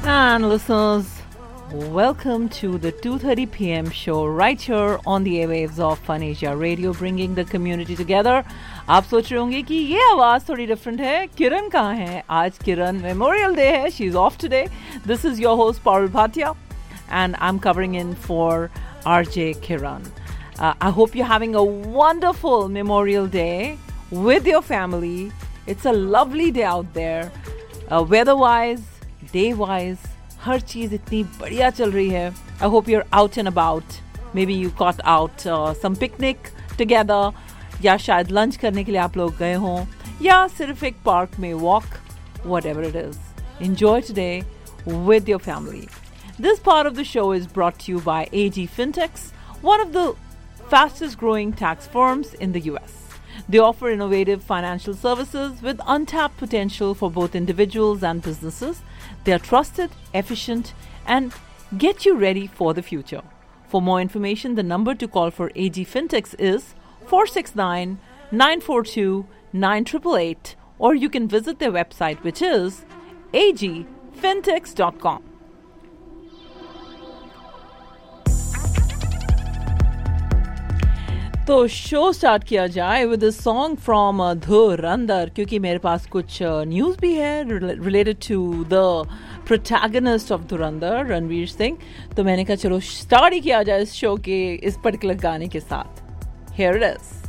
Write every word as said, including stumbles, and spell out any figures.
And listeners, welcome to the two thirty p.m. show right here on the airwaves of Fun Asia Radio, bringing the community together. आप सोच रहे होंगे कि ये आवाज थोड़ी डिफरेंट है. किरण कहाँ है? आज किरण मेमोरियल डे है. She's off today. This is your host Parul Bhatia, and I'm covering in for R J Kiran. Uh, I hope you're having a wonderful Memorial Day with your family. It's a lovely day out there. Uh, weather-wise, day-wise, हर चीज़ इतनी बढ़िया चल रही है. I hope you're out and about. Maybe you got out uh, some picnic together. या शायद lunch करने के लिए आप लोग गए हों. या सिर्फ एक पार्क में walk. Whatever it is. Enjoy today with your family. This part of the show is brought to you by A G Fintechs, one of the fastest growing tax firms in the U S. They offer innovative financial services with untapped potential for both individuals and businesses. They are trusted, efficient, and get you ready for the future. For more information, the number to call for A G Fintechs is four six nine, nine four two, nine eight eight eight, or you can visit their website, which is a g fintechs dot com. तो show start किया जाए with a song from धुरंधर, क्योंकि मेरे पास कुछ news भी है related to the protagonist of धुरंधर, रणवीर सिंह. तो मैंने कहा चलो स्टार्ट ही किया जाए इस शो के इस पर्टिकुलर गाने के साथ. Here it is.